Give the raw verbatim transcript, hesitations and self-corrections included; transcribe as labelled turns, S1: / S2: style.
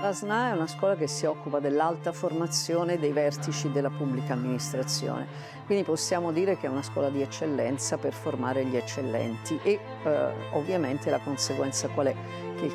S1: l'A S N A è una scuola che si occupa dell'alta formazione dei vertici della pubblica amministrazione, quindi possiamo dire che è una scuola di eccellenza per formare gli eccellenti e eh, ovviamente la conseguenza qual è? Che il